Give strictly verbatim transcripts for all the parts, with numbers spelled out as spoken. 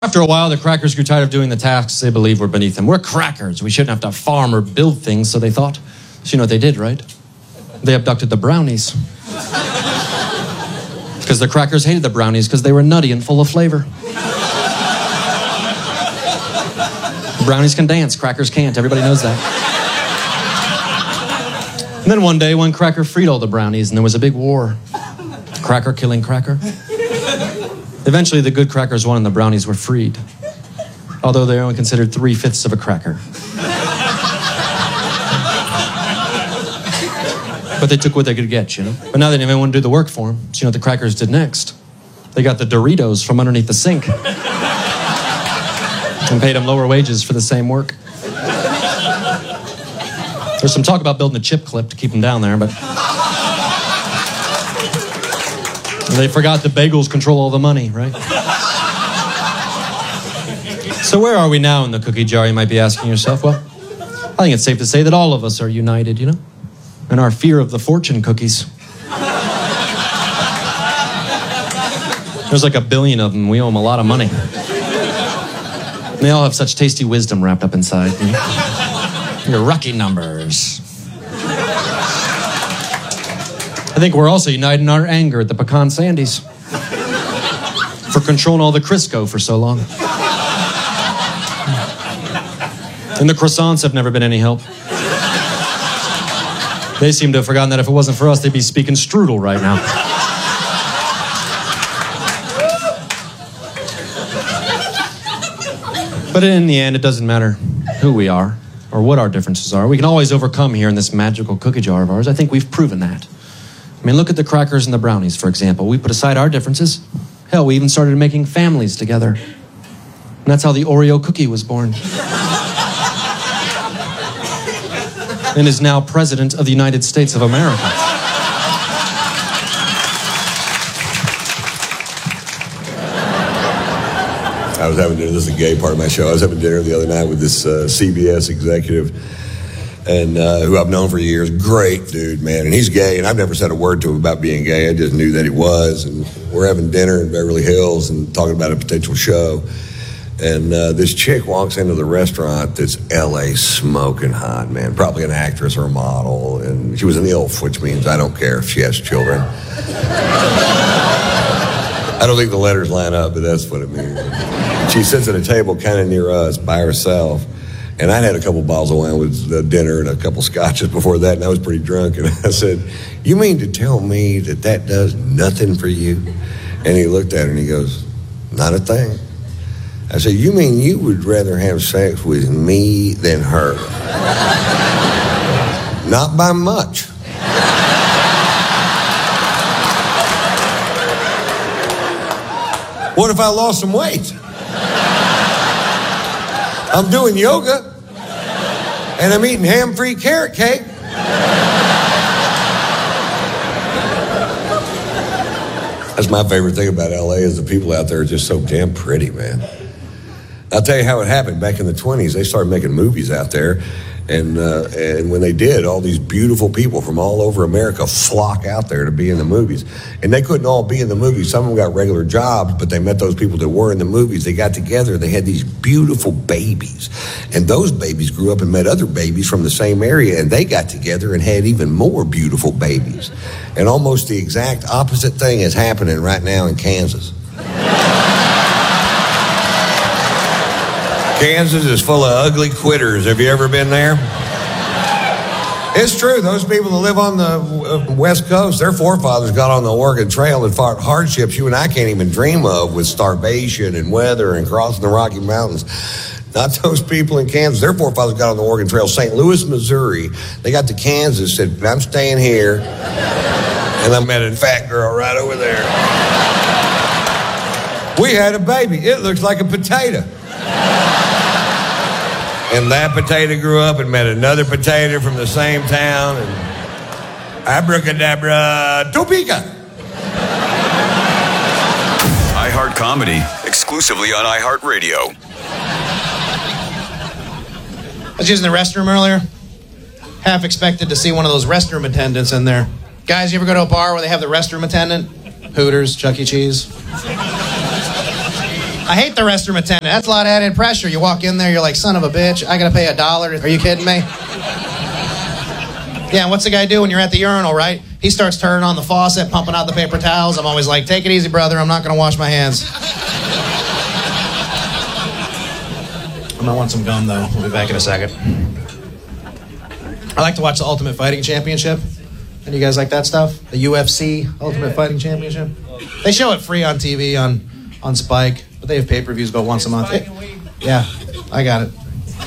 After a while, the crackers grew tired of doing the tasks they believed were beneath them. We're crackers. We shouldn't have to farm or build things, so they thought. So you know what they did, right? They abducted the brownies. Because the crackers hated the brownies because they were nutty and full of flavor. Brownies can dance, crackers can't. Everybody knows that. And then one day, one cracker freed all the brownies, and there was a big war. Cracker killing cracker. Eventually, the good crackers won and the brownies were freed. Although they only considered three-fifths of a cracker. But they took what they could get, you know? But now they didn't even want to do the work for them. So you know what the crackers did next? They got the Doritos from underneath the sink. And paid them lower wages for the same work. There's some talk about building a chip clip to keep them down there, but... They forgot the bagels control all the money, right? So where are we now in the cookie jar, you might be asking yourself? Well, I think it's safe to say that all of us are united, you know? In our fear of the fortune cookies. There's like a billion of them. We owe them a lot of money. And they all have such tasty wisdom wrapped up inside. You know? Your lucky numbers. I think we're also united in our anger at the pecan sandies for controlling all the Crisco for so long. And the croissants have never been any help. They seem to have forgotten that if it wasn't for us, they'd be speaking strudel right now. But in the end, it doesn't matter who we are or what our differences are. We can always overcome here in this magical cookie jar of ours. I think we've proven that. I mean, look at the crackers and the brownies, for example. We put aside our differences. Hell, we even started making families together. And that's how the Oreo cookie was born. And is now President of the United States of America. I was having dinner, this is a gay part of my show. I was having dinner the other night with this uh, C B S executive. And uh, who I've known for years, great dude, man. And he's gay, and I've never said a word to him about being gay. I just knew that he was. And we're having dinner in Beverly Hills and talking about a potential show. And uh, this chick walks into the restaurant that's L A smoking hot, man. Probably an actress or a model. And she was an I L F, which means I don't care if she has children. I don't think the letters line up, but that's what it means. She sits at a table kind of near us by herself. And I'd had a couple bottles of wine with the dinner and a couple scotches before that, and I was pretty drunk. And I said, "You mean to tell me that that does nothing for you?" And he looked at her and he goes, "Not a thing." I said, "You mean you would rather have sex with me than her?" "Not by much." "What if I lost some weight? I'm doing yoga, and I'm eating ham-free carrot cake." That's my favorite thing about L A is the people out there are just so damn pretty, man. I'll tell you how it happened. Back in the twenties, they started making movies out there. And uh, and when they did, all these beautiful people from all over America flock out there to be in the movies. And they couldn't all be in the movies. Some of them got regular jobs, but they met those people that were in the movies. They got together. They had these beautiful babies. And those babies grew up and met other babies from the same area. And they got together and had even more beautiful babies. And almost the exact opposite thing is happening right now in Kansas. Kansas is full of ugly quitters. Have you ever been there? It's true. Those people that live on the West Coast, their forefathers got on the Oregon Trail and fought hardships you and I can't even dream of, with starvation and weather and crossing the Rocky Mountains. Not those people in Kansas. Their forefathers got on the Oregon Trail. Saint Louis, Missouri. They got to Kansas, said, "I'm staying here." And I met a fat girl right over there. We had a baby. It looks like a potato. And that potato grew up and met another potato from the same town. And abracadabra, Topeka. iHeart Comedy, exclusively on iHeartRadio. I was using the restroom earlier. Half expected to see one of those restroom attendants in there. Guys, you ever go to a bar where they have the restroom attendant? Hooters, Chuck E. Cheese. I hate the restroom attendant. That's a lot of added pressure. You walk in there, you're like, son of a bitch, I gotta pay a dollar. Are you kidding me? Yeah, and what's the guy do when you're at the urinal, right? He starts turning on the faucet, pumping out the paper towels. I'm always like, take it easy, brother. I'm not gonna wash my hands. I might want some gum, though. We'll be back in a second. I like to watch the Ultimate Fighting Championship. And you guys like that stuff? The U F C Ultimate Fighting Championship? They show it free on T V on, on Spike, but they have pay-per-views about once a month. It, yeah, I got it.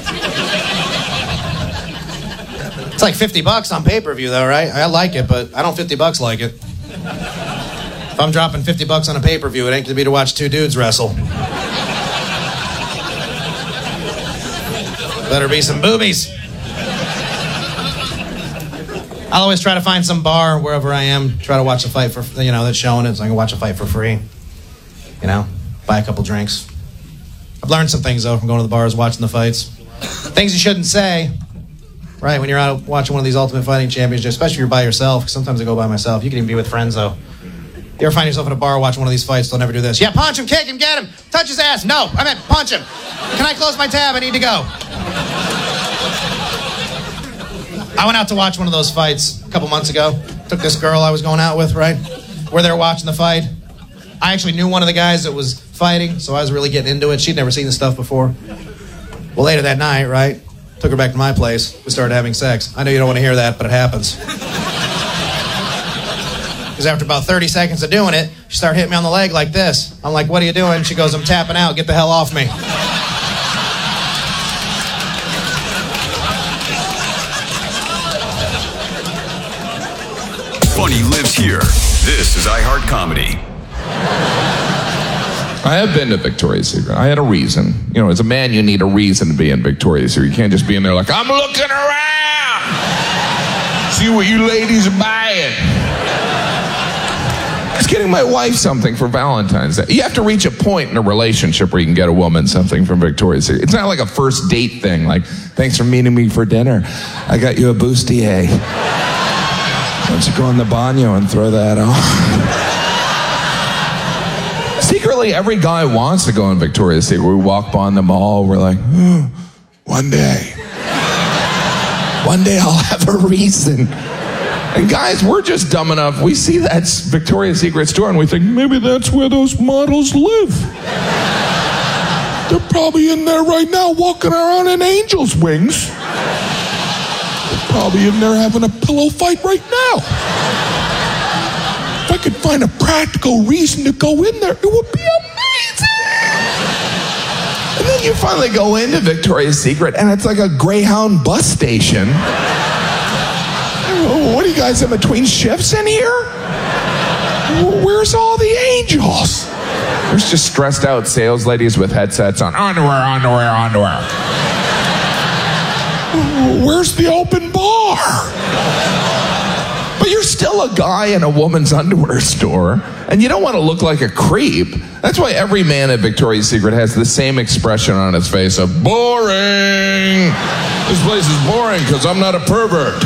It's like fifty bucks on pay-per-view, though, right? I like it, but I don't fifty bucks like it. If I'm dropping fifty bucks on a pay-per-view, it ain't gonna be to watch two dudes wrestle. Better be some boobies. I'll always try to find some bar wherever I am, try to watch a fight for, you know, that's showing it, so I can watch a fight for free. You know, buy a couple drinks. I've learned some things, though, from going to the bars, watching the fights. Things you shouldn't say, right, when you're out watching one of these Ultimate Fighting Championships, especially if you're by yourself, 'cause sometimes I go by myself. You can even be with friends, though. You ever find yourself at a bar watching one of these fights, they'll never do this. Yeah, punch him, kick him, get him, touch his ass. No, I meant punch him. Can I close my tab? I need to go. I went out to watch one of those fights a couple months ago. Took this girl I was going out with, right? We're there watching the fight. I actually knew one of the guys that was fighting, so I was really getting into it. She'd never seen this stuff before. Well, later that night, right? Took her back to my place. We started having sex. I know you don't want to hear that, but it happens. Because after about thirty seconds of doing it, she started hitting me on the leg like this. I'm like, what are you doing? She goes, I'm tapping out. Get the hell off me. Funny lives here. This is iHeart Comedy. I have been to Victoria's Secret. I had a reason. You know, as a man, you need a reason to be in Victoria's Secret. You can't just be in there like, I'm looking around. See what you ladies are buying. I was getting my wife something for Valentine's Day. You have to reach a point in a relationship where you can get a woman something from Victoria's Secret. It's not like a first date thing, like, thanks for meeting me for dinner. I got you a bustier. Why don't you go in the baño and throw that on? Secretly, every guy wants to go in Victoria's Secret. We walk by in the mall, we're like, oh, one day. One day I'll have a reason. And guys, we're just dumb enough. We see that Victoria's Secret store and we think, maybe that's where those models live. They're probably in there right now walking around in angel's wings. They're probably in there having a pillow fight right now. If I could find a practical reason to go in there, it would be amazing. And then you finally go into Victoria's Secret and it's like a Greyhound bus station. What are you guys in between shifts in here? Where's all the angels? There's just stressed out sales ladies with headsets on. Underwear, underwear, underwear. Where's the open bar? But you're still a guy in a woman's underwear store, and you don't want to look like a creep. That's why every man at Victoria's Secret has the same expression on his face of boring. This place is boring because I'm not a pervert.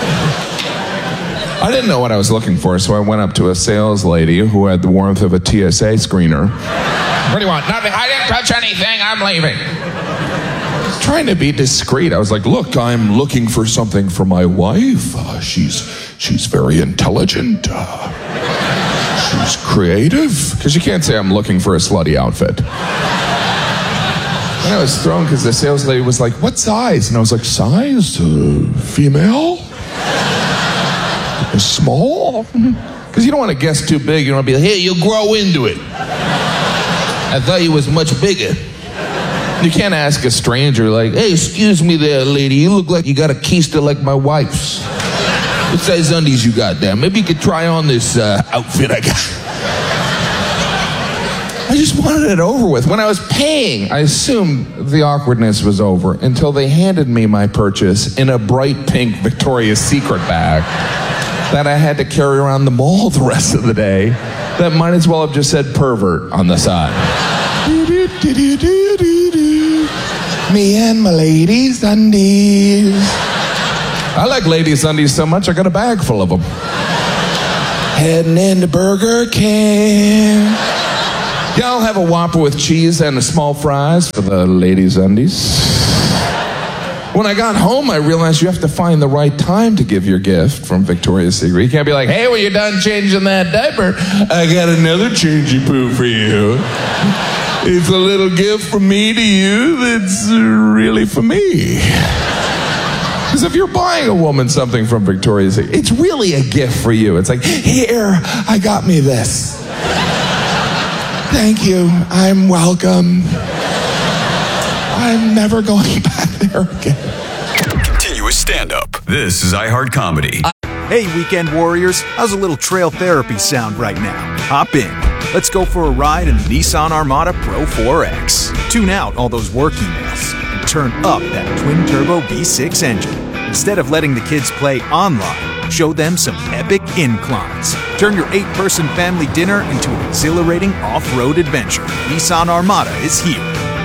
I didn't know what I was looking for, so I went up to a sales lady who had the warmth of a T S A screener. What do you want? Nothing. I didn't touch anything. I'm leaving. Trying to be discreet. I was like, look, I'm looking for something for my wife. Uh, she's she's very intelligent. Uh, she's creative. Because you can't say I'm looking for a slutty outfit. And I was thrown because the sales lady was like, what size? And I was like, size? Uh, female? Small? Because you don't want to guess too big. You don't want to be like, hey, you'll grow into it. I thought you was much bigger. You can't ask a stranger like, hey, excuse me there, lady. You look like you got a keister like my wife's. What size undies you got there? Maybe you could try on this uh, outfit I got. I just wanted it over with. When I was paying, I assumed the awkwardness was over until they handed me my purchase in a bright pink Victoria's Secret bag that I had to carry around the mall the rest of the day. That might as well have just said pervert on the side. Me and my ladies' undies. I like ladies' undies so much I got a bag full of them. Heading into Burger King. Yeah, I'll have a Whopper with cheese and a small fries for the ladies' undies. When I got home, I realized you have to find the right time to give your gift from Victoria's Secret. You can't be like, hey, when you're done changing that diaper, I got another changey poo for you. It's a little gift from me to you that's really for me. Because if you're buying a woman something from Victoria's Secret, it's really a gift for you. It's like, here, I got me this. Thank you. I'm welcome. I'm never going back there again. Continuous stand-up. This is iHeart Comedy. Hey, weekend warriors. How's a little trail therapy sound right now? Hop in. Let's go for a ride in the Nissan Armada Pro four X. Tune out all those work emails and turn up that twin-turbo V six engine. Instead of letting the kids play online, show them some epic inclines. Turn your eight-person family dinner into an exhilarating off-road adventure. Nissan Armada is here.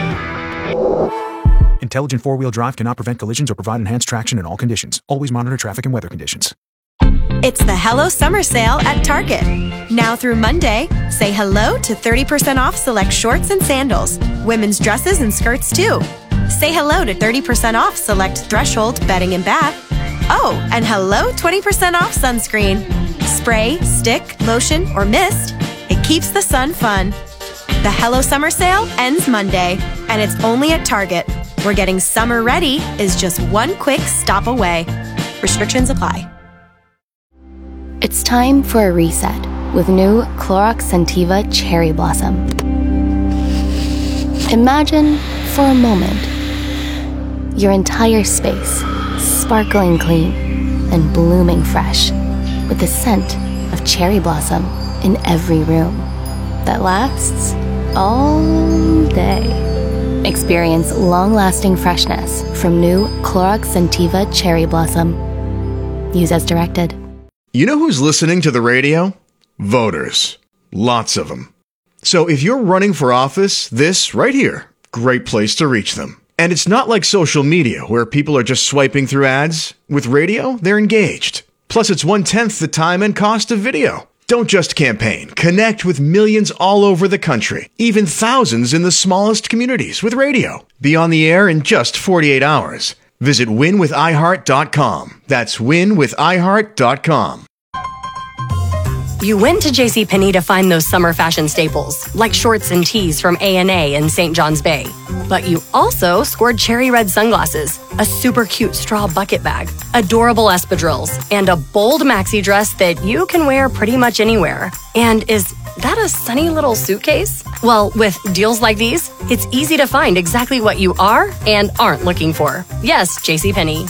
Intelligent four-wheel drive cannot prevent collisions or provide enhanced traction in all conditions. Always monitor traffic and weather conditions. It's the Hello Summer Sale at Target. Now through Monday, say hello to thirty percent off select shorts and sandals, women's dresses and skirts too. Say hello to thirty percent off select Threshold bedding and bath. Oh, and hello twenty percent off sunscreen. Spray, stick, lotion, or mist. It keeps the sun fun. The Hello Summer Sale ends Monday, and it's only at Target, where getting summer ready is just one quick stop away. Restrictions apply. It's time for a reset with new Clorox Scentiva Cherry Blossom. Imagine, for a moment, your entire space sparkling clean and blooming fresh with the scent of cherry blossom in every room that lasts all day. Experience long-lasting freshness from new Clorox Scentiva Cherry Blossom. Use as directed. You know who's listening to the radio? Voters. Lots of them. So if you're running for office, this right here, great place to reach them. And it's not like social media where people are just swiping through ads. With radio, they're engaged. Plus, it's one-tenth the time and cost of video. Don't just campaign. Connect with millions all over the country, even thousands in the smallest communities with radio. Be on the air in just forty-eight hours. Visit win with i heart dot com. That's win with i heart dot com. You went to JCPenney to find those summer fashion staples, like shorts and tees from A and A in Saint John's Bay. But you also scored cherry red sunglasses, a super cute straw bucket bag, adorable espadrilles, and a bold maxi dress that you can wear pretty much anywhere. And is that a sunny little suitcase? Well, with deals like these, it's easy to find exactly what you are and aren't looking for. Yes, JCPenney.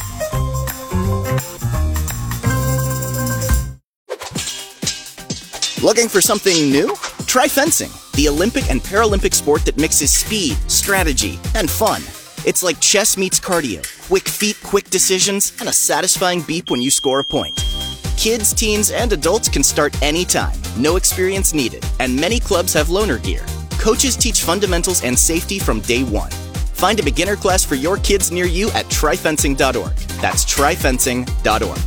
Looking for something new? Try fencing, the Olympic and Paralympic sport that mixes speed, strategy, and fun. It's like chess meets cardio, quick feet, quick decisions, and a satisfying beep when you score a point. Kids, teens, and adults can start anytime, no experience needed, and many clubs have loaner gear. Coaches teach fundamentals and safety from day one. Find a beginner class for your kids near you at try fencing dot org. That's try fencing dot org.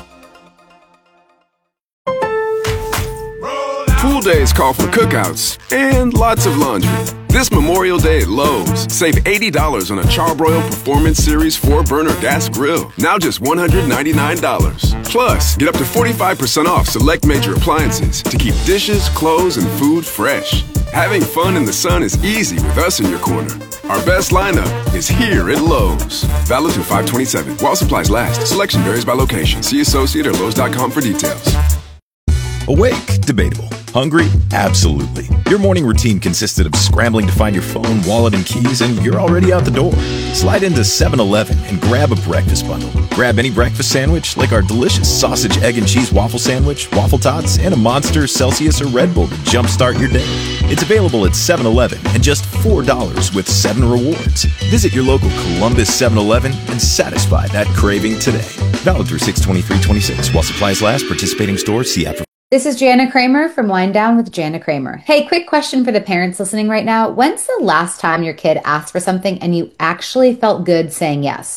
Pool days call for cookouts and lots of laundry. This Memorial Day at Lowe's, save eighty dollars on a Charbroil Performance Series four burner gas grill. Now just one hundred ninety-nine dollars. Plus, get up to forty-five percent off select major appliances to keep dishes, clothes, and food fresh. Having fun in the sun is easy with us in your corner. Our best lineup is here at Lowe's. Valid through five twenty-seven. While supplies last. Selection varies by location. See associate or lowes dot com for details. Awake? Debatable. Hungry? Absolutely. Your morning routine consisted of scrambling to find your phone, wallet, and keys, and you're already out the door. Slide into seven eleven and grab a breakfast bundle. Grab any breakfast sandwich, like our delicious sausage, egg, and cheese waffle sandwich, waffle tots, and a Monster, Celsius, or Red Bull to jumpstart your day. It's available at seven eleven and just four dollars with seven rewards. Visit your local Columbus seven eleven and satisfy that craving today. Valid through six twenty-three twenty-six. While supplies last, participating stores, see app for. This is Jana Kramer from Wind Down with Jana Kramer. Hey, quick question for the parents listening right now. When's the last time your kid asked for something and you actually felt good saying yes?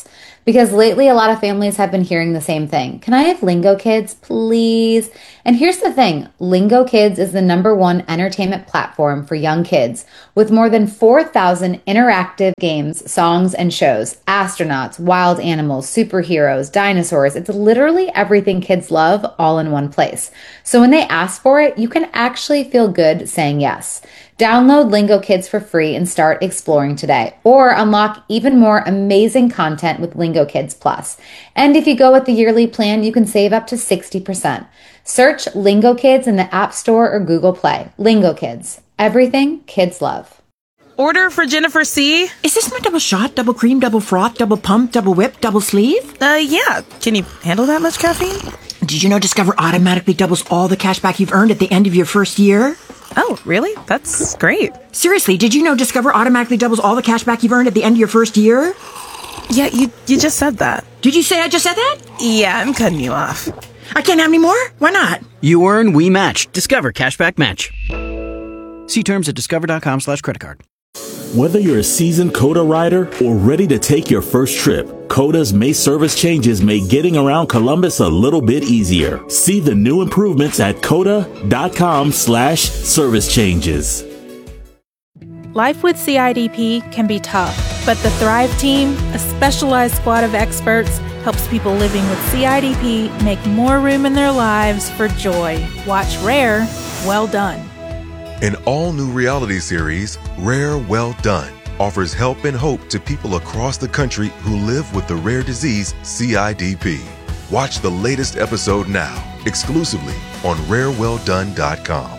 Because lately a lot of families have been hearing the same thing. Can I have Lingo Kids, please? And here's the thing, Lingo Kids is the number one entertainment platform for young kids with more than four thousand interactive games, songs, and shows. Astronauts, wild animals, superheroes, dinosaurs. It's literally everything kids love all in one place. So when they ask for it, you can actually feel good saying yes. Download Lingo Kids for free and start exploring today, or unlock even more amazing content with Lingo Kids Plus. And if you go with the yearly plan, you can save up to sixty percent. Search Lingo Kids in the App Store or Google Play. Lingo Kids, everything kids love. Order for Jennifer C. Is this my double shot, double cream, double froth, double pump, double whip, double sleeve? Uh, yeah. Can you handle that much caffeine? Did you know Discover automatically doubles all the cash back you've earned at the end of your first year? Oh, really? That's great. Seriously, did you know Discover automatically doubles all the cash back you've earned at the end of your first year? Yeah, you you just said that. Did you say I just said that? Yeah, I'm cutting you off. I can't have any more? Why not? You earn, we match. Discover Cashback Match. See terms at discover.com slash credit card. Whether you're a seasoned COTA rider or ready to take your first trip, COTA's May service changes make getting around Columbus a little bit easier. See the new improvements at COTA.com slash service changes. Life with C I D P can be tough, but the Thrive Team, a specialized squad of experts, helps people living with C I D P make more room in their lives for joy. Watch Rare, Well Done. An all-new reality series, Rare Well Done, offers help and hope to people across the country who live with the rare disease C I D P. Watch the latest episode now, exclusively on rare well done dot com.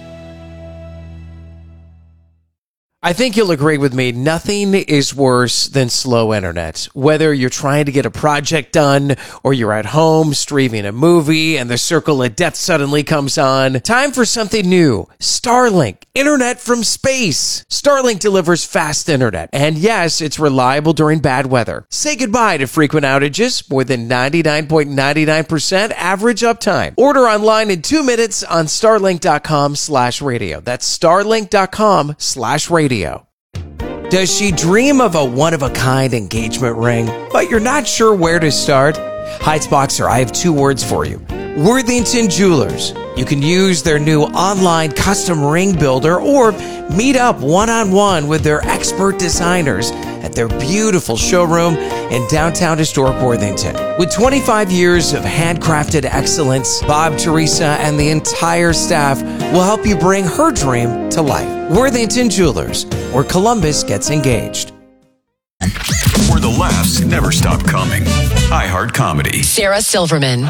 I think you'll agree with me, nothing is worse than slow internet. Whether you're trying to get a project done or you're at home streaming a movie and the circle of death suddenly comes on, time for something new. Starlink, internet from space. Starlink delivers fast internet, and yes, it's reliable during bad weather. Say goodbye to frequent outages, more than ninety-nine point nine nine percent average uptime. Order online in two minutes on starlink.com slash radio. That's starlink.com slash radio. Does she dream of a one-of-a-kind engagement ring, but you're not sure where to start? Heights Boxer, I have two words for you. Worthington Jewelers. You can use their new online custom ring builder or meet up one-on-one with their expert designers at their beautiful showroom in downtown historic Worthington. With twenty-five years of handcrafted excellence, Bob, Teresa, and the entire staff will help you bring her dream to life. Worthington Jewelers, where Columbus gets engaged. Where the laughs never stop coming. iHeart Comedy. Sarah Silverman.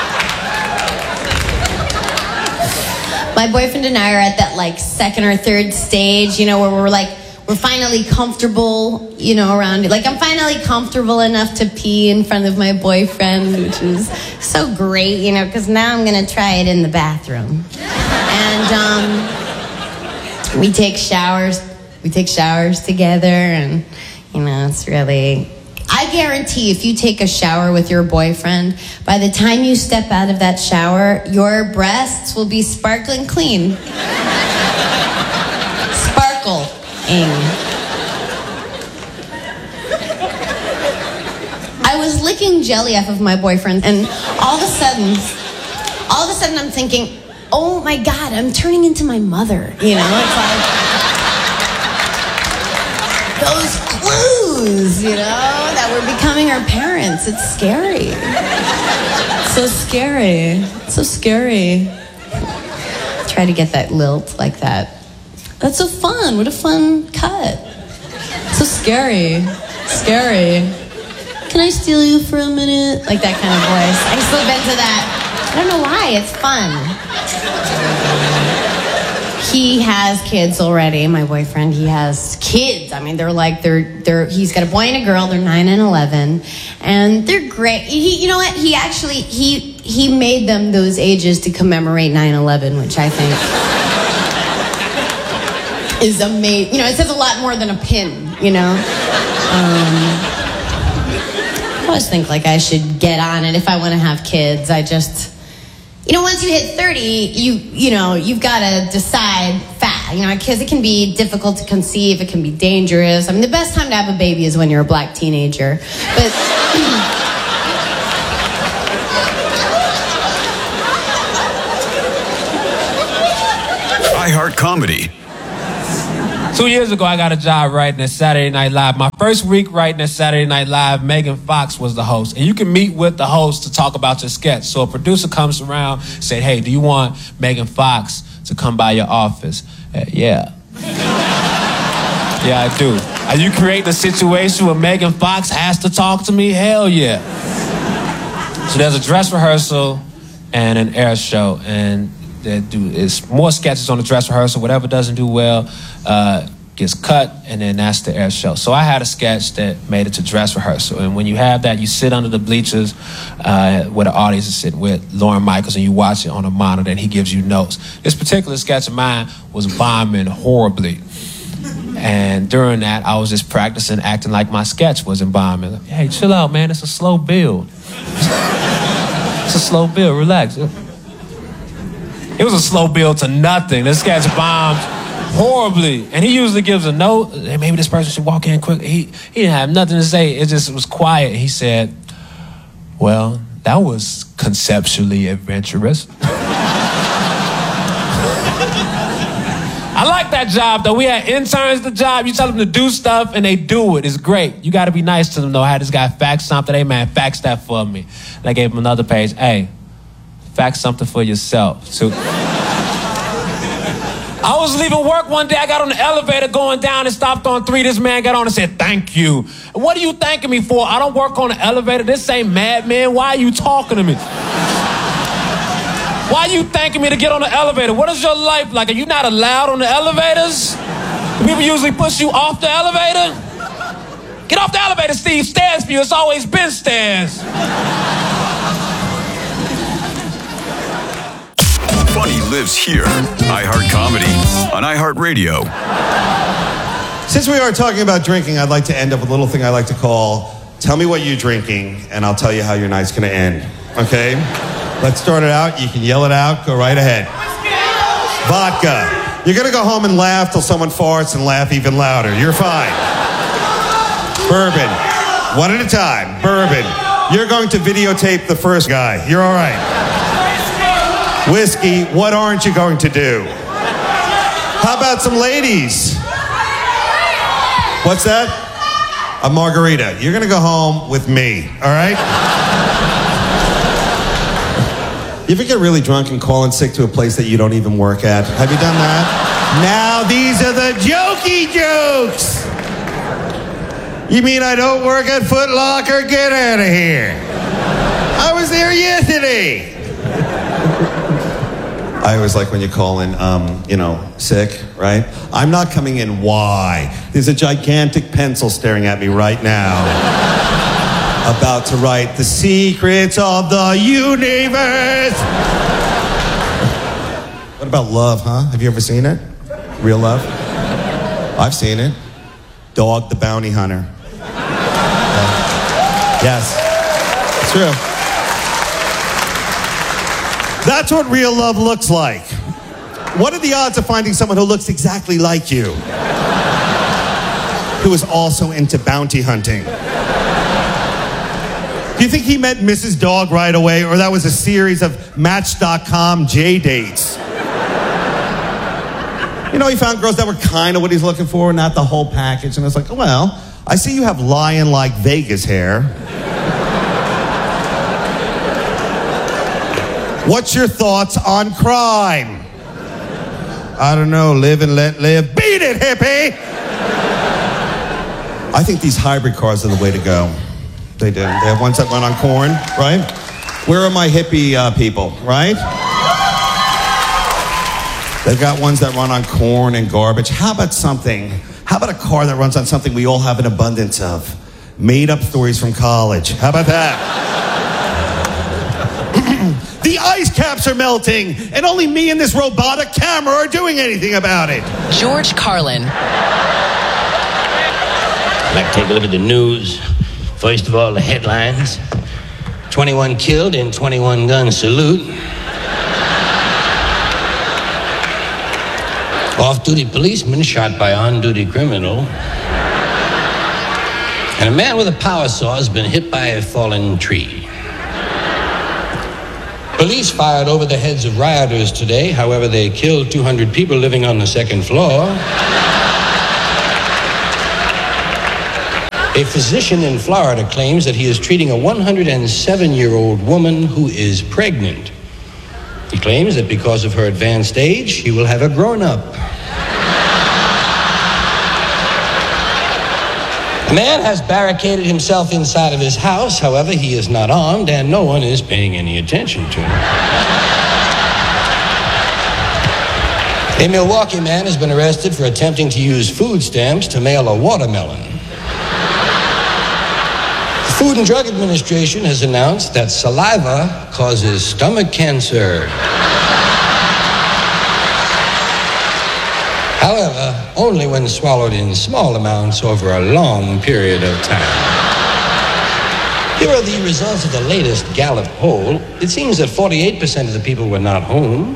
My boyfriend and I are at that like second or third stage, you know, where we're like, we're finally comfortable, you know, around it. Like I'm finally comfortable enough to pee in front of my boyfriend, which is so great, you know, because now I'm going to try it in the bathroom. And um, we take showers, we take showers together, and, you know, it's really... I guarantee if you take a shower with your boyfriend, by the time you step out of that shower, your breasts will be sparkling clean. Sparkle-ing. I was licking jelly off of my boyfriend, and all of a sudden, all of a sudden I'm thinking, oh my God, I'm turning into my mother. You know, it's like those clues, you know, that we're becoming our parents. It's scary. It's so scary. It's so scary. Try to get that lilt like that. That's so fun. What a fun cut. So scary. Scary. Can I steal you for a minute? Like that kind of voice. I slip into that. I don't know why. It's fun. He has kids already, my boyfriend. He has kids. I mean, they're like, they're, they're, he's got a boy and a girl. They're nine and eleven. And they're great. He, you know what? He actually, he, he made them those ages to commemorate nine eleven, which I think is amazing. You know, it says a lot more than a pin, you know? Um, I always think like I should get on it if I want to have kids. I just... You know, once you hit thirty, you you know, you've got to decide fast, you know, because it can be difficult to conceive, it can be dangerous. I mean, the best time to have a baby is when you're a black teenager. But iHeart Comedy. Two years ago, I got a job writing at Saturday Night Live. My first week writing at Saturday Night Live, Megan Fox was the host. And you can meet with the host to talk about your sketch. So a producer comes around, said, hey, do you want Megan Fox to come by your office? Uh, yeah. Yeah, I do. Are you creating a situation where Megan Fox has to talk to me? Hell yeah. So there's a dress rehearsal and an air show. And there do, it's more sketches on the dress rehearsal. Whatever doesn't do well uh, gets cut, and then that's the air show. So I had a sketch that made it to dress rehearsal. And when you have that, you sit under the bleachers uh, where the audience is sitting with Lorne Michaels, and you watch it on a monitor, and he gives you notes. This particular sketch of mine was bombing horribly. And during that, I was just practicing acting like my sketch wasn't bombing. Like, hey, chill out, man. It's a slow build. It's a slow build. Relax. It was a slow build to nothing. This sketch bombed horribly. And he usually gives a note. Hey, maybe this person should walk in quick. He, he didn't have nothing to say. It just was quiet. He said, well, that was conceptually adventurous. I like that job, though. We had interns the job. You tell them to do stuff, and they do it. It's great. You got to be nice to them, though. I had this guy fax something. Hey, man, fax that for me. And I gave him another page. Hey, fax something for yourself. So I was leaving work one day. I got on the elevator going down and stopped on three. This man got on and said, thank you. And what are you thanking me for? I don't work on the elevator. This ain't Mad Men. Why are you talking to me? Why are you thanking me to get on the elevator? What is your life like? Are you not allowed on the elevators? Do people usually push you off the elevator? Get off the elevator, Steve. Stairs for you. It's always been stairs. Funny lives here. iHeart Comedy on iHeartRadio. Since we are talking about drinking, I'd like to end up with a little thing I like to call, tell me what you're drinking, and I'll tell you how your night's going to end. Okay? Let's start it out. You can yell it out. Go right ahead. Vodka. You're going to go home and laugh till someone farts and laugh even louder. You're fine. Bourbon. One at a time. Bourbon. You're going to videotape the first guy. You're all right. Whiskey. What aren't you going to do? How about some ladies? What's that? A margarita. You're going to go home with me. All right? You ever get really drunk and call in sick to a place that you don't even work at? Have you done that? Now these are the jokey jokes. You mean I don't work at Foot Locker? Get out of here. I was there yesterday. I always like when you call in, um, you know, sick, right? I'm not coming in. Why? There's a gigantic pencil staring at me right now. About to write the secrets of the universe. What about Love, huh? Have you ever seen it? Real Love? I've seen it. Dog the Bounty Hunter. Yeah. Yes. It's true. That's what real love looks like. What are the odds of finding someone who looks exactly like you? Who is also into bounty hunting? Do you think he met Missus Dog right away, or that was a series of Match dot com J dates? You know, he found girls that were kind of what he's looking for, not the whole package. And it's like, well, I see you have lion-like Vegas hair. What's your thoughts on crime? I don't know, live and let live. Beat it, hippie! I think these hybrid cars are the way to go. They do. They have ones that run on corn, right? Where are my hippie uh, people, right? They've got ones that run on corn and garbage. How about something? How about a car that runs on something we all have an abundance of? Made-up stories from college. How about that? The ice caps are melting, and only me and this robotic camera are doing anything about it. George Carlin. I'd like to take a look at the news. First of all, the headlines. twenty-one killed in twenty-one gun salute. Off-duty policeman shot by on-duty criminal. And a man with a power saw has been hit by a fallen tree. Police fired over the heads of rioters today. However, they killed two hundred people living on the second floor. A physician in Florida claims that he is treating a one hundred seven-year-old woman who is pregnant. He claims that because of her advanced age, she will have a grown-up. A man has barricaded himself inside of his house. However, he is not armed and no one is paying any attention to him. A Milwaukee man has been arrested for attempting to use food stamps to mail a watermelon. The Food and Drug Administration has announced that saliva causes stomach cancer. However, only when swallowed in small amounts over a long period of time. Here are the results of the latest Gallup poll. It seems that forty-eight percent of the people were not home.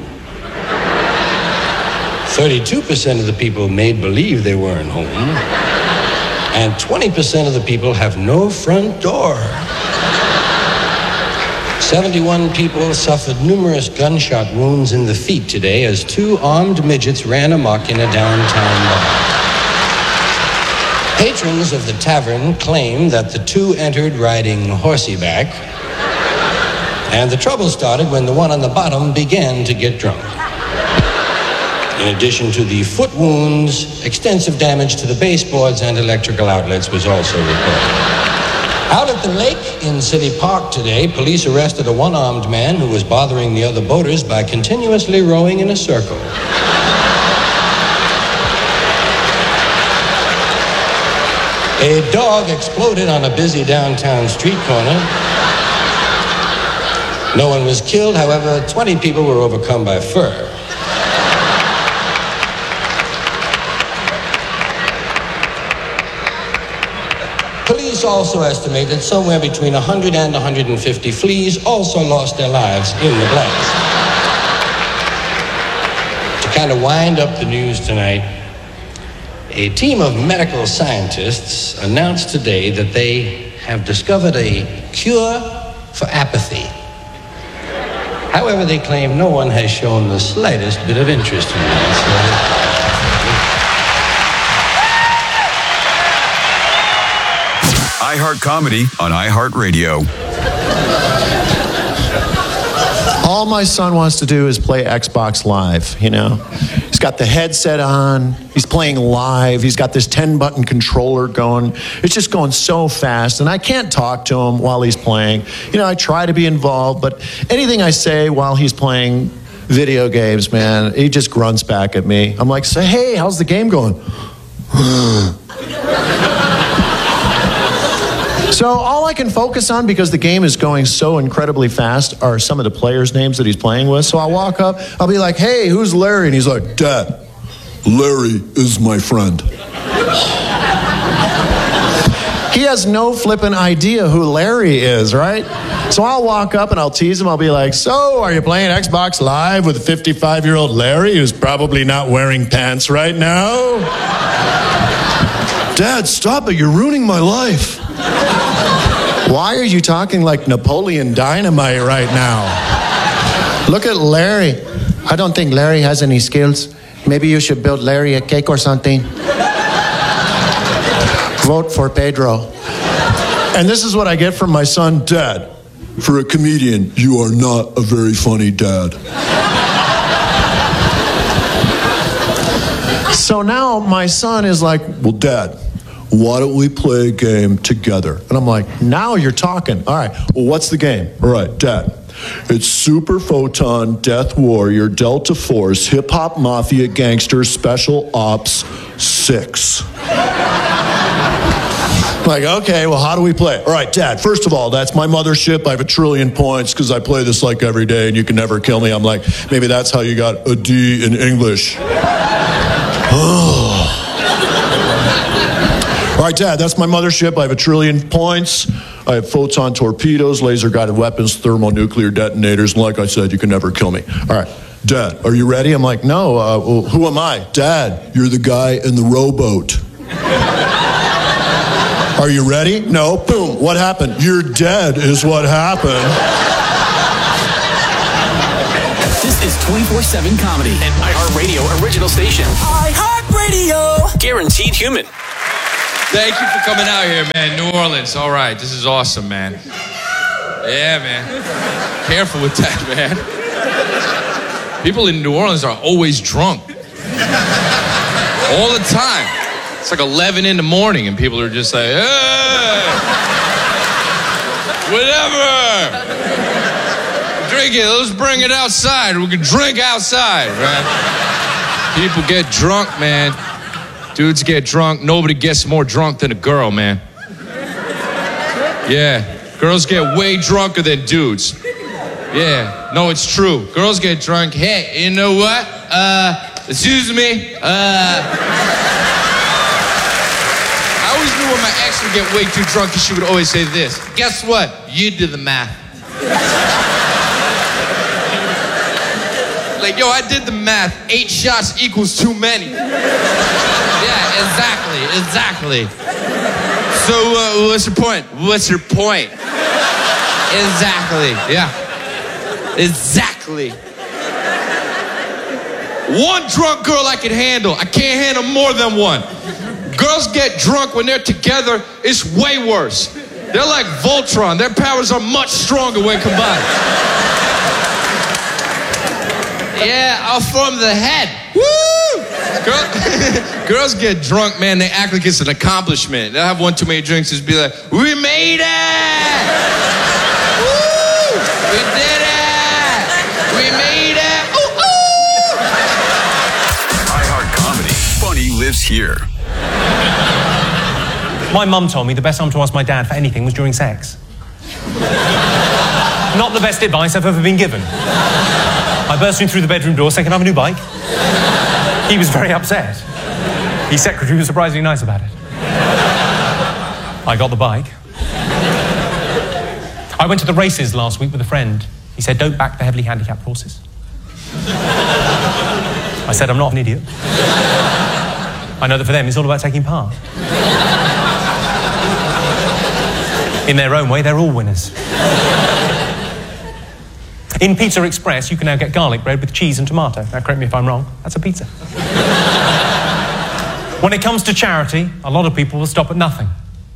thirty-two percent of the people made believe they weren't home. And twenty percent of the people have no front door. seventy-one people suffered numerous gunshot wounds in the feet today as two armed midgets ran amok in a downtown bar. Patrons of the tavern claim that the two entered riding horseback, and the trouble started when the one on the bottom began to get drunk. In addition to the foot wounds, extensive damage to the baseboards and electrical outlets was also reported. Out at the lake in City Park today, police arrested a one-armed man who was bothering the other boaters by continuously rowing in a circle. A dog exploded on a busy downtown street corner. No one was killed, however, twenty people were overcome by fur. Police also estimate that somewhere between one hundred and one hundred fifty fleas also lost their lives in the blast. To kind of wind up the news tonight, a team of medical scientists announced today that they have discovered a cure for apathy. However, they claim no one has shown the slightest bit of interest in this. iHeart Comedy on iHeartRadio. All my son wants to do is play Xbox Live, you know. He's got the headset on, he's playing live, he's got this ten-button controller going. It's just going so fast, and I can't talk to him while he's playing. You know, I try to be involved, but anything I say while he's playing video games, man, he just grunts back at me. I'm like, say, hey, how's the game going? So all I can focus on, because the game is going so incredibly fast, are some of the players' names that he's playing with. So I'll walk up, I'll be like, hey, who's Larry? And he's like, Dad, Larry is my friend. He has no flippin' idea who Larry is, right? So I'll walk up and I'll tease him. I'll be like, so are you playing Xbox Live with fifty-five-year-old Larry who's probably not wearing pants right now? Dad, stop it. You're ruining my life. Why are you talking like Napoleon Dynamite right now? Look at Larry. I don't think Larry has any skills. Maybe you should build Larry a cake or something. Vote for Pedro. And this is what I get from my son, Dad. For a comedian, you are not a very funny dad. So now my son is like, well, Dad, why don't we play a game together? And I'm like, now you're talking. All right, well, what's the game? All right, Dad, it's Super Photon, Death Warrior, Delta Force, Hip Hop Mafia, Gangster, Special Ops six. Like, okay, well, how do we play? All right, Dad, first of all, that's my mothership. I have a trillion points because I play this like every day and you can never kill me. I'm like, maybe that's how you got a D in English. Oh. All right, Dad, that's my mothership. I have a trillion points. I have photon torpedoes, laser-guided weapons, thermonuclear detonators, and like I said, you can never kill me. All right, Dad, are you ready? I'm like, no, uh, well, who am I? Dad, you're the guy in the rowboat. Are you ready? No. Boom. What happened? You're dead is what happened. This is twenty-four seven Comedy, an iHeartRadio original station. iHeartRadio. Guaranteed human. Thank you for coming out here, man. New Orleans. All right. This is awesome, man. Yeah, man. Careful with that, man. People in New Orleans are always drunk. All the time. It's like eleven in the morning and people are just like, hey, whatever. Drink it. Let's bring it outside. We can drink outside, right? People get drunk, man. Dudes get drunk. Nobody gets more drunk than a girl, man. Yeah. Girls get way drunker than dudes. Yeah. No, it's true. Girls get drunk. Hey, you know what? Uh, excuse me. Uh... I always knew when my ex would get way too drunk and she would always say this. Guess what? You did the math. Like, yo, I did the math. Eight shots equals too many. Yeah, exactly, exactly. So, uh, what's your point? What's your point? Exactly, yeah. Exactly. One drunk girl I can handle. I can't handle more than one. Girls get drunk when they're together. It's way worse. They're like Voltron. Their powers are much stronger when combined. Yeah, I'll form the head. Woo! Girl, girls get drunk, man. They act like it's an accomplishment. They'll have one too many drinks and just be like, we made it! Woo! We did it! We made it! Ooh, ooh! iHeart Comedy. Funny lives here. My mum told me the best time to ask my dad for anything was during sex. Not the best advice I've ever been given. I burst in through the bedroom door saying, can I have a new bike? He was very upset. His secretary was surprisingly nice about it. I got the bike. I went to the races last week with a friend. He said, don't back the heavily handicapped horses. I said, I'm not an idiot. I know that for them it's all about taking part. In their own way, they're all winners. In Pizza Express, you can now get garlic bread with cheese and tomato. Now, correct me if I'm wrong, that's a pizza. When it comes to charity, a lot of people will stop at nothing.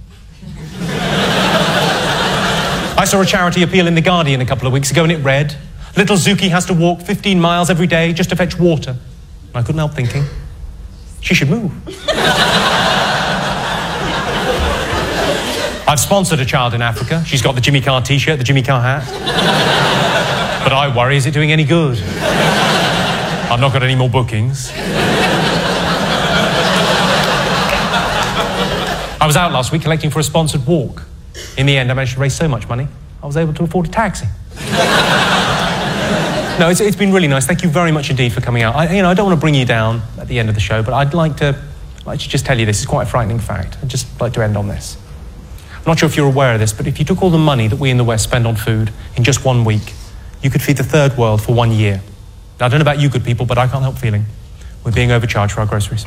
I saw a charity appeal in The Guardian a couple of weeks ago, and it read, little Zuki has to walk fifteen miles every day just to fetch water. And I couldn't help thinking, she should move. I've sponsored a child in Africa. She's got the Jimmy Carr t-shirt, the Jimmy Carr hat. But I worry, is it doing any good? I've not got any more bookings. I was out last week collecting for a sponsored walk. In the end, I managed to raise so much money, I was able to afford a taxi. No, it's, it's been really nice. Thank you very much indeed for coming out. I, you know, I don't want to bring you down at the end of the show, but I'd like to, like to just tell you this. It's quite a frightening fact. I'd just like to end on this. I'm not sure if you're aware of this, but if you took all the money that we in the West spend on food in just one week, you could feed the third world for one year. Now, I don't know about you good people, but I can't help feeling we're being overcharged for our groceries.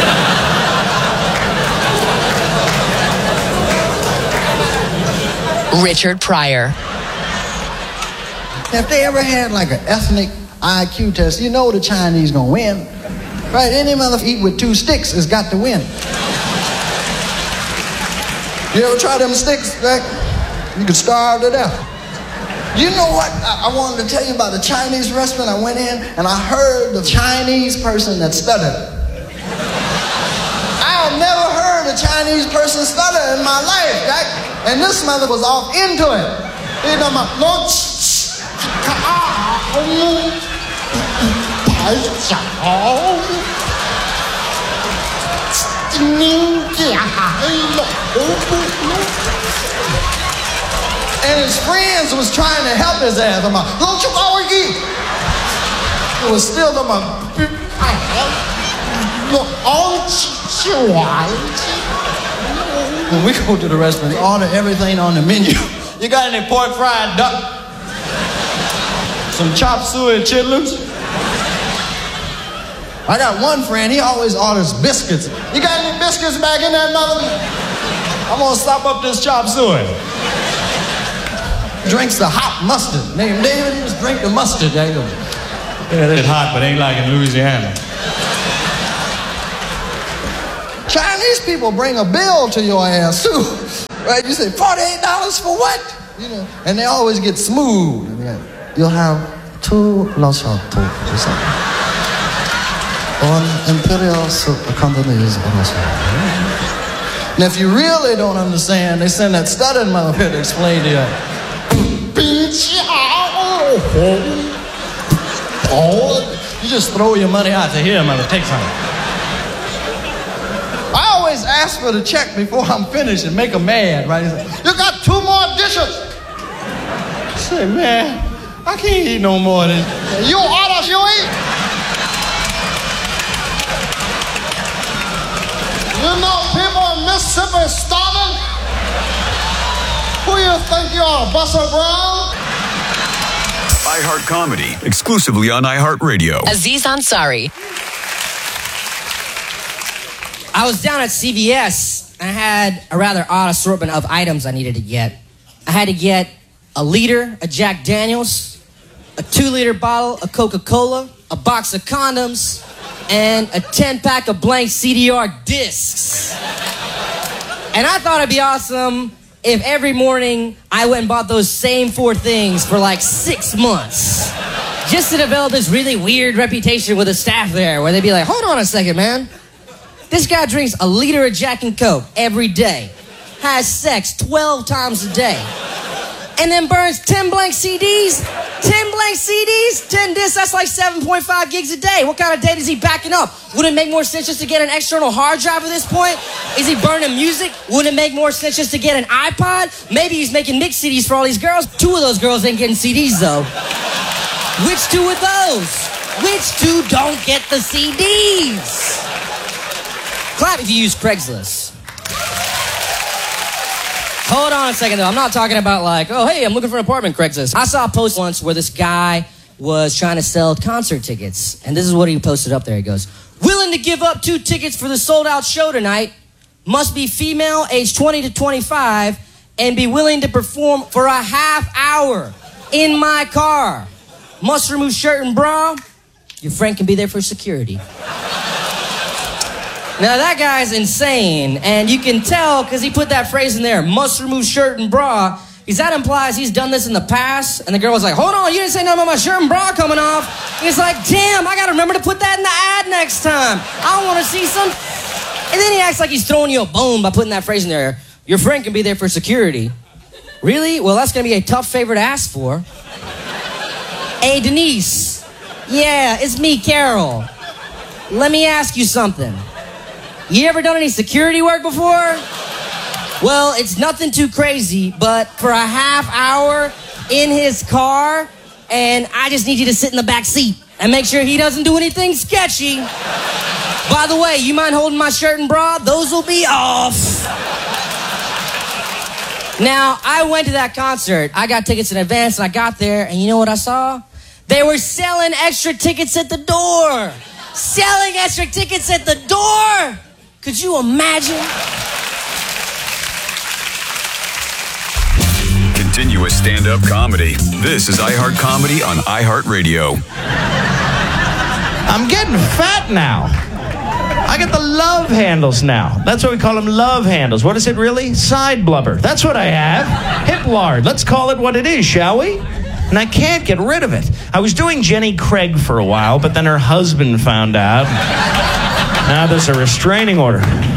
Richard Pryor. If they ever had like an ethnic I Q test, you know the Chinese gonna win. Right? Any mother eat with two sticks has got to win. You ever try them sticks? Like, you could starve to death. You know what? I, I wanted to tell you about a Chinese restaurant. I went in and I heard the Chinese person that stuttered. I've never heard a Chinese person stutter in my life, right? And this mother was off into it. You know, my Lord, and his friends was trying to help his ass. I'm like, don't you go eat? It was still the when we go to the restaurant, we order everything on the menu. You got any pork fried duck? Some chop suey and chitlins? I got one friend, he always orders biscuits. You got any biscuits back in that mother? I'm gonna stop up this chop suey. Drinks the hot mustard. Named David, he just drink the mustard. There you go. Yeah, it's hot, but ain't like in Louisiana. Chinese people bring a bill to your ass too, right? You say forty-eight dollars for what? You know, and they always get smooth. You'll have two lunch hot dogs. One imperial soup Cantonese. And if you really don't understand, they send that stuttering motherfucker to explain to you. You just throw your money out to him and take something. I always ask for the check before I'm finished and make them mad, right? He's like, you got two more dishes. I say, man, I can't eat no more of this. You order, you eat. You know people in Mississippi are starving? Who you think you are, Buster Brown? iHeart Comedy, exclusively on iHeartRadio. Aziz Ansari. I was down at C V S. I had a rather odd assortment of items I needed to get. I had to get a liter of Jack Daniels, a two-liter bottle of Coca-Cola, a box of condoms, and a ten-pack of blank C D R discs. And I thought it'd be awesome if every morning I went and bought those same four things for like six months. Just to develop this really weird reputation with the staff there, where they'd be like, hold on a second, man. This guy drinks a liter of Jack and Coke every day, has sex twelve times a day, and then burns ten blank C Ds? ten blank C Ds? ten discs, that's like seven point five gigs a day. What kind of data is he backing up? Wouldn't it make more sense just to get an external hard drive at this point? Is he burning music? Wouldn't it make more sense just to get an iPod? Maybe he's making mixed C Ds for all these girls. Two of those girls ain't getting C Ds, though. Which two of those? Which two don't get the C Ds? Clap if you use Craigslist. Hold on a second, though. I'm not talking about like, oh, hey, I'm looking for an apartment, Craigslist. I saw a post once where this guy was trying to sell concert tickets. And this is what he posted up there. He goes, willing to give up two tickets for the sold-out show tonight. Must be female, age twenty to twenty-five, and be willing to perform for a half hour in my car. Must remove shirt and bra. Your friend can be there for security. Now, that guy's insane, and you can tell because he put that phrase in there, must remove shirt and bra, because that implies he's done this in the past, and the girl was like, hold on, you didn't say nothing about my shirt and bra coming off. He's like, damn, I got to remember to put that in the ad next time. I want to see some... And then he acts like he's throwing you a bone by putting that phrase in there. Your friend can be there for security. Really? Well, that's going to be a tough favor to ask for. Hey, Denise. Yeah, it's me, Carol. Let me ask you something. You ever done any security work before? Well, it's nothing too crazy, but for a half hour in his car, and I just need you to sit in the back seat and make sure he doesn't do anything sketchy. By the way, you mind holding my shirt and bra? Those will be off. Now, I went to that concert. I got tickets in advance, and I got there, and you know what I saw? They were selling extra tickets at the door. Selling extra tickets at the door. Could you imagine? Continuous stand-up comedy. This is iHeart Comedy on iHeartRadio. I'm getting fat now. I get the love handles now. That's what we call them, love handles. What is it really? Side blubber. That's what I have. Hip lard. Let's call it what it is, shall we? And I can't get rid of it. I was doing Jenny Craig for a while, but then her husband found out. Now there's a restraining order.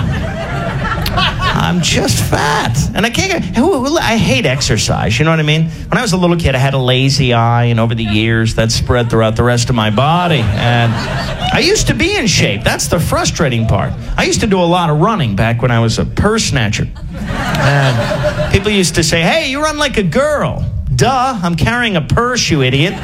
I'm just fat. And I can't get... I hate exercise, you know what I mean? When I was a little kid, I had a lazy eye, and over the years, that spread throughout the rest of my body. And I used to be in shape. That's the frustrating part. I used to do a lot of running back when I was a purse snatcher. And people used to say, hey, you run like a girl. Duh, I'm carrying a purse, you idiot.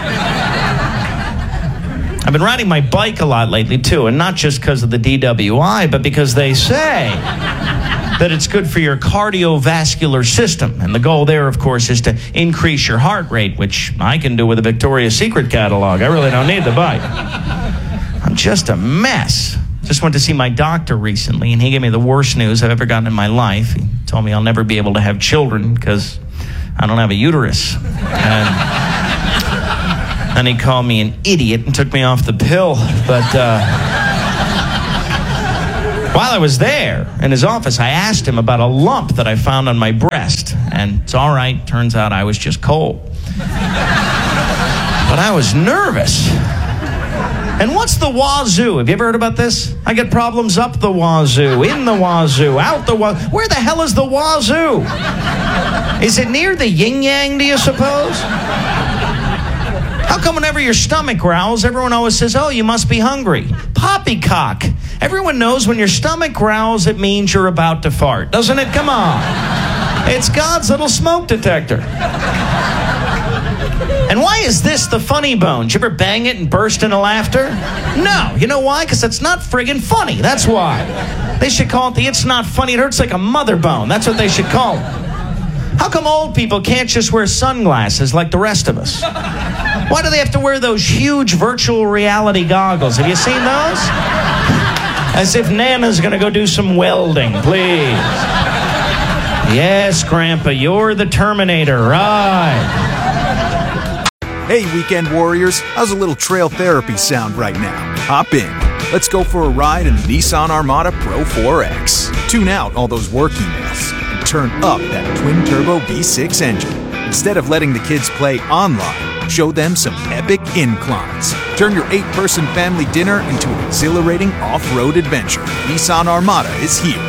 I've been riding my bike a lot lately, too, and not just because of the D W I, but because they say that it's good for your cardiovascular system. And the goal there, of course, is to increase your heart rate, which I can do with a Victoria's Secret catalog. I really don't need the bike. I'm just a mess. Just went to see my doctor recently, and he gave me the worst news I've ever gotten in my life. He Told me I'll never be able to have children because I don't have a uterus. And then he called me an idiot and took me off the pill. But uh, while I was there in his office, I asked him about a lump that I found on my breast. And it's all right. Turns out I was just cold. But I was nervous. And what's the wazoo? Have you ever heard about this? I get problems up the wazoo, in the wazoo, out the wazoo. Where the hell is the wazoo? Is it near the yin-yang, do you suppose? How come whenever your stomach growls, everyone always says, oh, you must be hungry? Poppycock. Everyone knows when your stomach growls, it means you're about to fart. Doesn't it? Come on. It's God's little smoke detector. And why is this the funny bone? Did you ever bang it and burst into laughter? No. You know why? Because it's not friggin' funny. That's why. They should call it the it's not funny. It hurts like a mother bone. That's what they should call it. How come old people can't just wear sunglasses like the rest of us? Why do they have to wear those huge virtual reality goggles? Have you seen those? As if Nana's going to go do some welding, please. Yes, Grandpa, you're the Terminator, right? Hey, weekend warriors, how's a little trail therapy sound right now? Hop in. Let's go for a ride in the Nissan Armada Pro four X. Tune out all those work emails and turn up that twin-turbo V six engine. Instead of letting the kids play online, show them some epic inclines. Turn your eight-person family dinner into an exhilarating off-road adventure. Nissan Armada is here.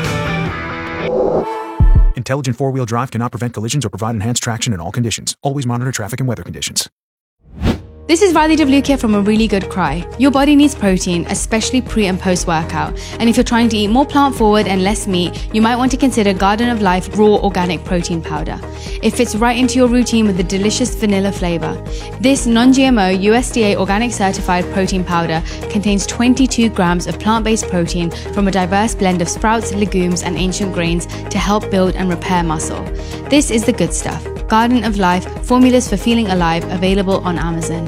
Intelligent four-wheel drive cannot prevent collisions or provide enhanced traction in all conditions. Always monitor traffic and weather conditions. This is Radhi Devlukia from A Really Good Cry. Your body needs protein, especially pre and post workout. And if you're trying to eat more plant forward and less meat, you might want to consider Garden of Life Raw Organic Protein Powder. It fits right into your routine with a delicious vanilla flavor. This non-G M O U S D A organic certified protein powder contains twenty-two grams of plant-based protein from a diverse blend of sprouts, legumes, and ancient grains to help build and repair muscle. This is the good stuff. Garden of Life, formulas for feeling alive, available on Amazon.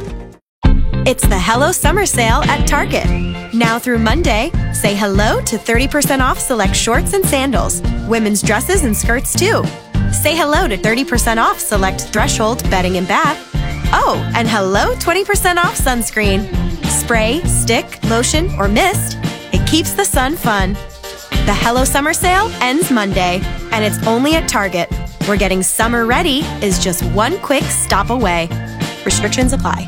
It's the Hello Summer Sale at Target. Now through Monday, say hello to thirty percent off select shorts and sandals, women's dresses and skirts too. Say hello to thirty percent off select Threshold bedding and bath. Oh, and hello twenty percent off sunscreen. Spray, stick, lotion, or mist. It keeps the sun fun. The Hello Summer Sale ends Monday, and it's only at Target, where getting summer ready is just one quick stop away. Restrictions apply.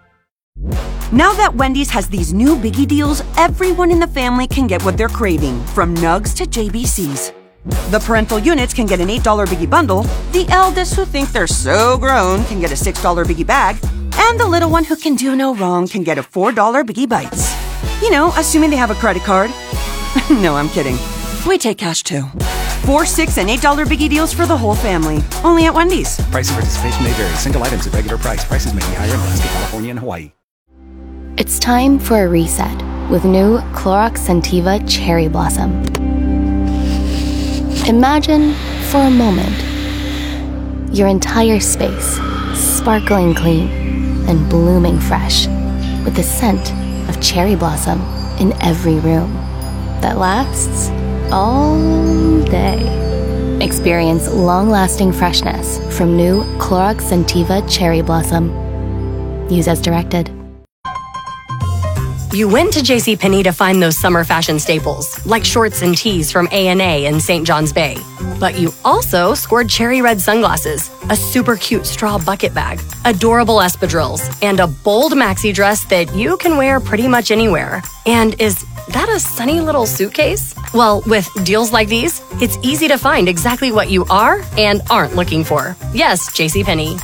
Now that Wendy's has these new biggie deals, everyone in the family can get what they're craving, from nugs to J B Cs. The parental units can get an eight dollar biggie bundle, the eldest who think they're so grown can get a six dollar biggie bag, and the little one who can do no wrong can get a four dollar biggie bites. You know, assuming they have a credit card. No, I'm kidding. We take cash too. Four, six, and eight dollar biggie deals for the whole family. Only at Wendy's. Price and participation may vary. Single items at regular price. Prices may be higher in Alaska, California, and Hawaii. It's time for a reset with new Clorox Scentiva Cherry Blossom. Imagine, for a moment, your entire space sparkling clean and blooming fresh with the scent of cherry blossom in every room that lasts all day. Experience long-lasting freshness from new Clorox Scentiva Cherry Blossom. Use as directed. You went to JCPenney to find those summer fashion staples, like shorts and tees from A and A in Saint John's Bay. But you also scored cherry red sunglasses, a super cute straw bucket bag, adorable espadrilles, and a bold maxi dress that you can wear pretty much anywhere. And is that a sunny little suitcase? Well, with deals like these, it's easy to find exactly what you are and aren't looking for. Yes, JCPenney.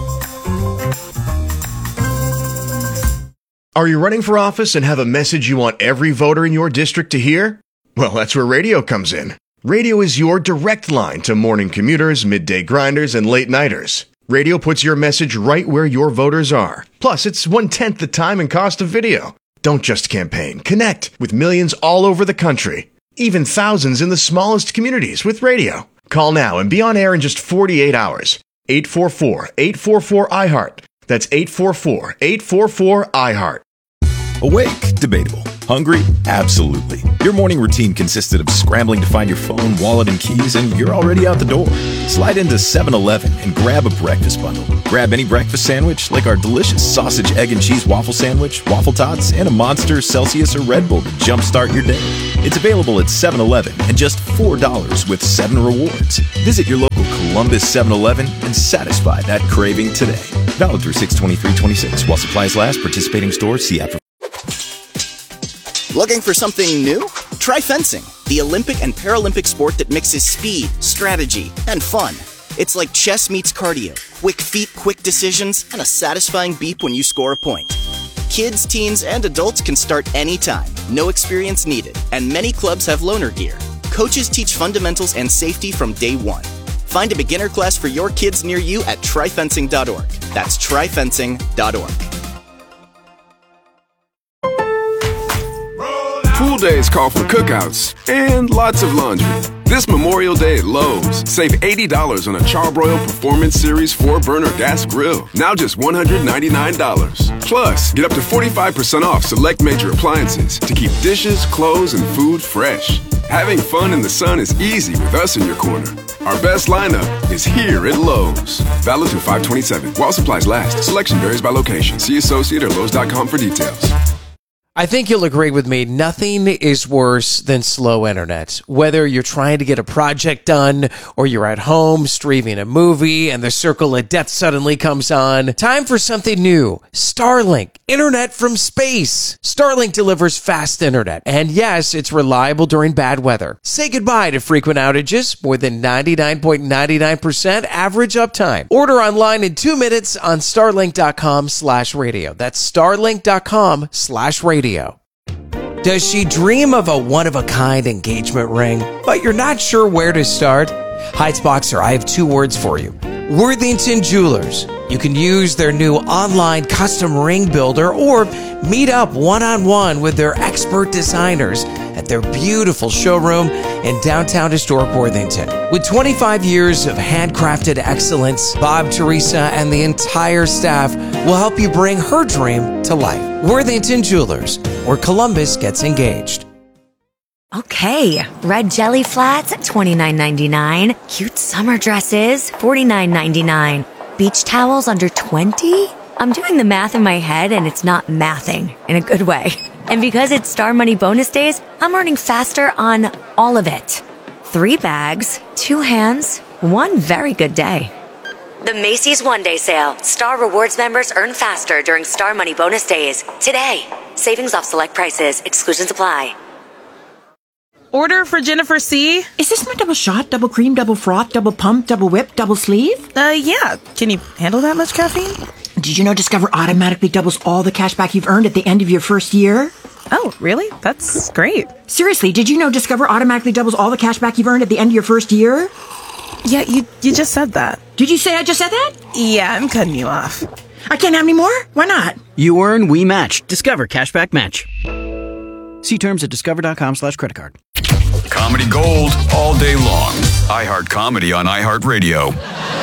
Are you running for office and have a message you want every voter in your district to hear? Well, that's where radio comes in. Radio is your direct line to morning commuters, midday grinders, and late nighters. Radio puts your message right where your voters are. Plus, it's one-tenth the time and cost of video. Don't just campaign. Connect with millions all over the country. Even thousands in the smallest communities with radio. Call now and be on air in just forty-eight hours. eight four four, eight four four, I heart. That's eight four four, eight four four, I heart. Awake, debatable. Hungry? Absolutely. Your morning routine consisted of scrambling to find your phone, wallet, and keys, and you're already out the door. Slide into seven eleven and grab a breakfast bundle. Grab any breakfast sandwich, like our delicious sausage, egg, and cheese waffle sandwich, waffle tots, and a Monster, Celsius, or Red Bull to jumpstart your day. It's available at seven eleven and just four dollars with seven rewards. Visit your local Columbus seven eleven and satisfy that craving today. Valid through six twenty-three twenty-six. While supplies last, participating stores, see app for... Looking for something new? Try fencing, the Olympic and Paralympic sport that mixes speed, strategy, and fun. It's like chess meets cardio. Quick feet, quick decisions, and a satisfying beep when you score a point. Kids, teens, and adults can start anytime. No experience needed. And many clubs have loaner gear. Coaches teach fundamentals and safety from day one. Find a beginner class for your kids near you at try fencing dot org. That's try fencing dot org. Pool days call for cookouts and lots of laundry. This Memorial Day at Lowe's, save eighty dollars on a Charbroil Performance Series four burner gas grill. Now just one hundred ninety-nine dollars. Plus, get up to forty-five percent off select major appliances to keep dishes, clothes, and food fresh. Having fun in the sun is easy with us in your corner. Our best lineup is here at Lowe's. Valid through five twenty-seven. While supplies last. Selection varies by location. See associate or Lowe's dot com for details. I think you'll agree with me, nothing is worse than slow internet. Whether you're trying to get a project done or you're at home streaming a movie and the circle of death suddenly comes on, time for something new. Starlink, internet from space. Starlink delivers fast internet, and yes, it's reliable during bad weather. Say goodbye to frequent outages, more than ninety-nine point nine nine percent average uptime. Order online in two minutes on starlink dot com slash radio. That's starlink dot com slash radio. Does she dream of a one-of-a-kind engagement ring, but you're not sure where to start? Heightsboxer, I have two words for you. Worthington Jewelers. You can use their new online custom ring builder or meet up one-on-one with their expert designers at their beautiful showroom in downtown historic Worthington. With twenty-five years of handcrafted excellence, Bob, Teresa, and the entire staff will help you bring her dream to life. Worthington Jewelers, where Columbus gets engaged. Okay, red jelly flats at twenty-nine ninety-nine. Cute summer dresses, forty-nine ninety-nine. Beach towels under twenty? I'm doing the math in my head and it's not mathing in a good way. And because it's Star Money bonus days, I'm earning faster on all of it. Three bags, two hands, one very good day. The Macy's One Day Sale. Star Rewards members earn faster during Star Money bonus days. Today. Savings off select prices. Exclusions apply. Order for Jennifer C. Is this my double shot, double cream, double froth, double pump, double whip, double sleeve? Uh, yeah. Can you handle that much caffeine? Did you know Discover automatically doubles all the cash back you've earned at the end of your first year? Oh, really? That's great. Seriously, did you know Discover automatically doubles all the cash back you've earned at the end of your first year? Yeah, you you just said that. Did you say I just said that? Yeah, I'm cutting you off. I can't have any more? Why not? You earn, we match. Discover Cashback Match. See terms at discover dot com slash credit card. Comedy Gold all day long. iHeart Comedy on iHeartRadio.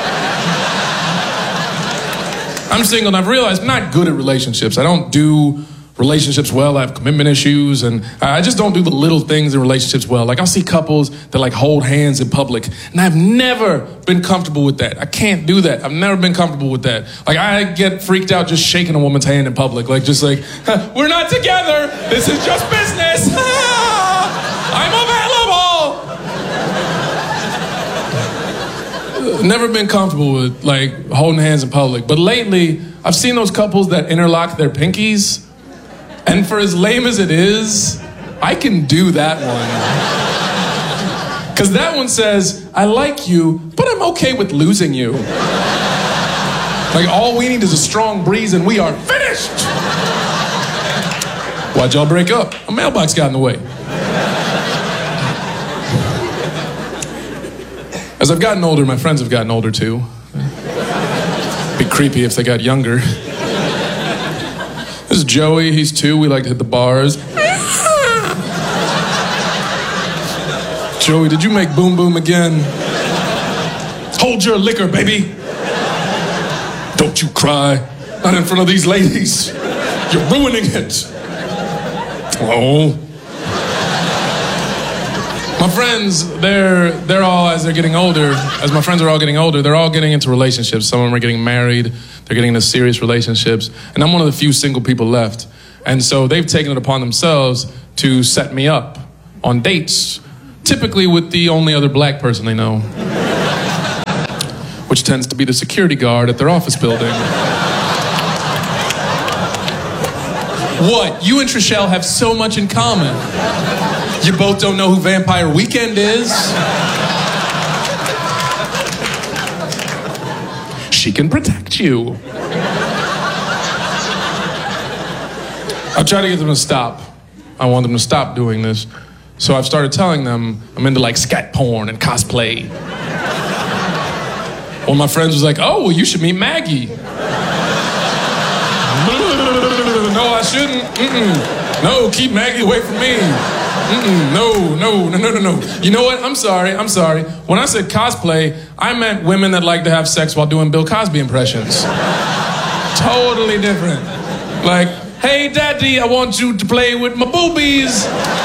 I'm single and I've realized I'm not good at relationships. I don't do relationships well. I have commitment issues and I just don't do the little things in relationships well. Like I'll see couples that like hold hands in public and I've never been comfortable with that. I can't do that. I've never been comfortable with that. Like I get freaked out just shaking a woman's hand in public. Like just like, we're not together. This is just business. I'm available. Never been comfortable with like holding hands in public. But lately, I've seen those couples that interlock their pinkies. And for as lame as it is, I can do that one. Because that one says, I like you, but I'm okay with losing you. Like all we need is a strong breeze and we are finished. Why'd y'all break up? A mailbox got in the way. As I've gotten older, my friends have gotten older too. It'd be creepy if they got younger. This is Joey, he's two, we like to hit the bars. Joey, did you make boom boom again? Hold your liquor, baby. Don't you cry. Not in front of these ladies. You're ruining it. Oh. My friends, they're they're all, as they're getting older, as my friends are all getting older, they're all getting into relationships. Some of them are getting married, they're getting into serious relationships, and I'm one of the few single people left. And so they've taken it upon themselves to set me up on dates, typically with the only other black person they know, which tends to be the security guard at their office building. What? You and Trishelle have so much in common. You both don't know who Vampire Weekend is. She can protect you. I try to get them to stop. I want them to stop doing this. So I've started telling them I'm into like scat porn and cosplay. One of my friends was like, oh, well, you should meet Maggie. No, I shouldn't. Mm-mm. No, keep Maggie away from me. Mm-mm. No, no, no, no, no, no. You know what? I'm sorry. I'm sorry. When I said cosplay, I meant women that like to have sex while doing Bill Cosby impressions. Totally different. Like, hey, daddy, I want you to play with my boobies.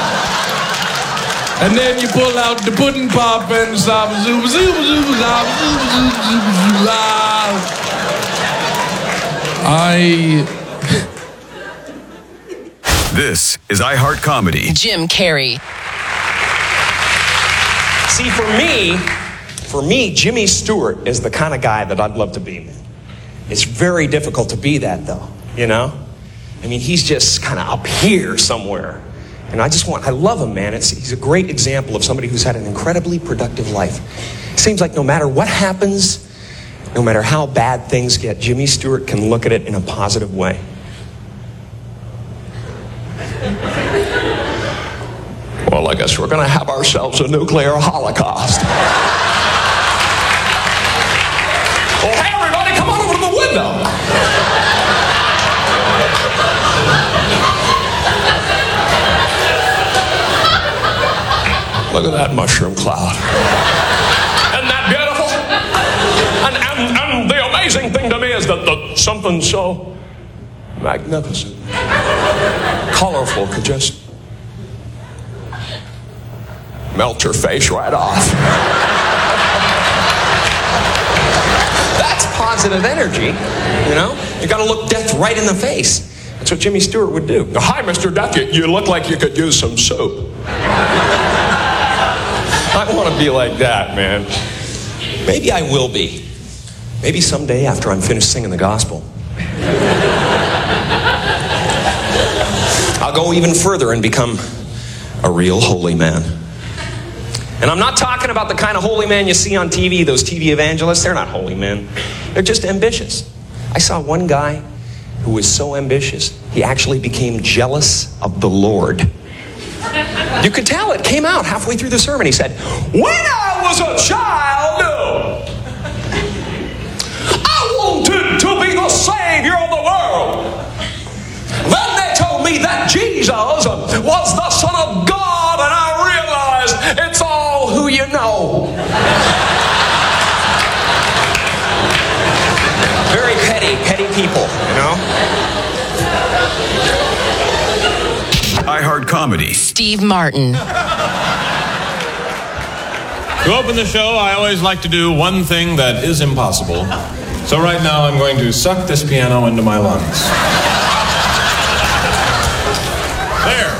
And then you pull out the pudding pop and stop. Zoom, zoom, zoom, zoom, zoom, zoom, I... This is iHeart Comedy. Jim Carrey. See, for me, for me, Jimmy Stewart is the kind of guy that I'd love to be, man. It's very difficult to be that, though, you know? I mean, he's just kind of up here somewhere. And I just want, I love him, man. It's, he's a great example of somebody who's had an incredibly productive life. It seems like no matter what happens, no matter how bad things get, Jimmy Stewart can look at it in a positive way. Well, I guess we're going to have ourselves a nuclear holocaust. Well, hey, everybody, come on over to the window. Look at that mushroom cloud. Isn't that beautiful? And, and, and the amazing thing to me is that the, something so magnificent, colorful could just melt your face right off. That's positive energy, you know? You gotta look death right in the face. That's what Jimmy Stewart would do. Hi, Mister Death, you, you look like you could use some soup. I want to be like that, man. Maybe I will be. Maybe someday after I'm finished singing the gospel. I'll go even further and become a real holy man. And I'm not talking about the kind of holy man you see on T V, those T V evangelists. They're not holy men. They're just ambitious. I saw one guy who was so ambitious, he actually became jealous of the Lord. You could tell it came out halfway through the sermon. He said, when I was a child, I wanted to be the Savior of the world. Then they told me that Jesus was the Son of God, and I realized it's all who you know. Very petty, petty people, you know? iHeart Comedy. Steve Martin. To open the show, I always like to do one thing that is impossible. So right now, I'm going to suck this piano into my lungs. There.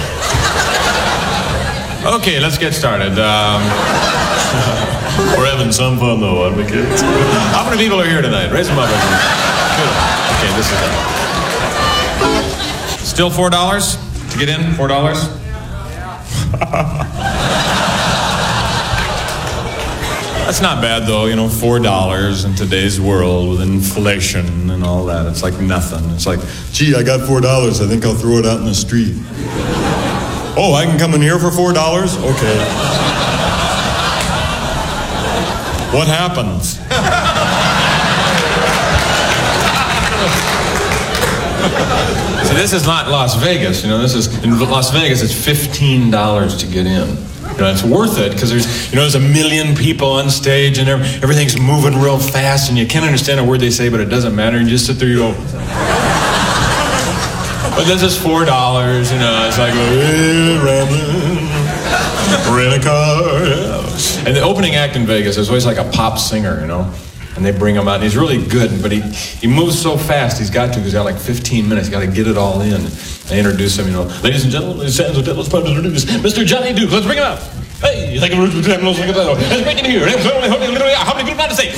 Okay, let's get started. Um, we're having some fun, though, aren't we, kids? How many people are here tonight? Raise them up. Good. Okay, this is it. Still four dollars to get in? Four dollars? That's not bad, though. You know, four dollars in today's world with inflation and all that. It's like nothing. It's like, gee, I got four dollars. I think I'll throw it out in the street. Oh, I can come in here for four dollars? Okay. What happens? See, this is not Las Vegas. You know, this is in Las Vegas. It's fifteen dollars to get in. You know, it's worth it because there's, you know, there's a million people on stage and everything's moving real fast and you can't understand a word they say, but it doesn't matter. And you just sit there, you go. But this is four dollars, you know, it's like, hey, rambling, rent a car, yeah. And the opening act in Vegas is always like a pop singer, you know? And they bring him out, and he's really good, but he, he moves so fast, he's got to, because he's got like fifteen minutes, he's got to get it all in. They introduce him, you know, ladies and gentlemen, ladies and gentlemen, let's introduce Mister Johnny Duke, let's bring him out. Hey, like a look at that. Let's bring him here. How many people want to say?